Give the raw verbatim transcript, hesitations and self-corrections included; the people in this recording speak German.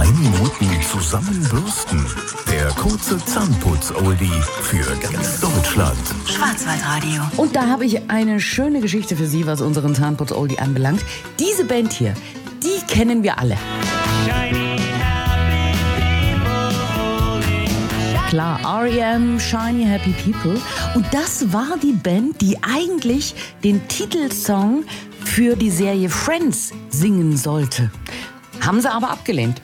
Unmuten zusammenbürsten. Der kurze Zahnputz-Oldie für ganz Deutschland. Schwarzwaldradio. Und da habe ich eine schöne Geschichte für Sie, was unseren Zahnputz-Oldie anbelangt. Diese Band hier, die kennen wir alle. Klar, R E M, Shiny Happy People. Und das war die Band, die eigentlich den Titelsong für die Serie Friends singen sollte. Haben sie aber abgelehnt.